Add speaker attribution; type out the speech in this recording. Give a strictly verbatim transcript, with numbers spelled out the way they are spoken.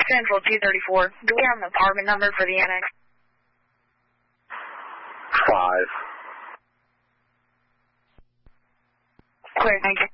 Speaker 1: Central two thirty-four. Do we have an apartment number for the annex?
Speaker 2: Five.
Speaker 1: Clear, thank you.